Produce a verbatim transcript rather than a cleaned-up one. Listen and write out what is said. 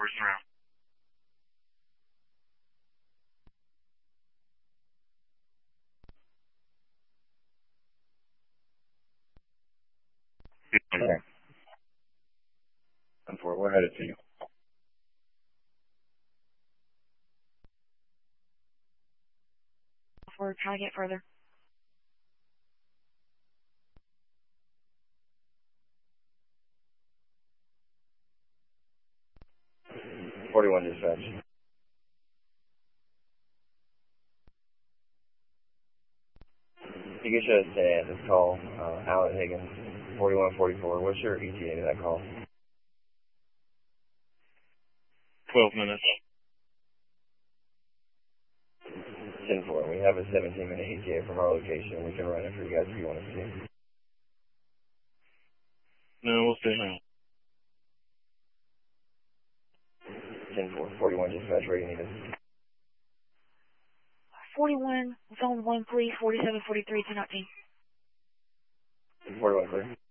first round. Okay. ten four, we're headed to you. We're trying to get further. forty-one dispatch. You can show us today at this call, uh, Alan Higgins, forty-one forty-four. What's your E T A to that call? twelve minutes. ten four, we have a seventeen minute E T A from our location. We can run it for you guys if you want us to. No, we'll stay now. ten four, forty-one dispatch, where you need us. forty-one, zone one, please. forty-seven forty-three, two nineteen. forty-one, clear.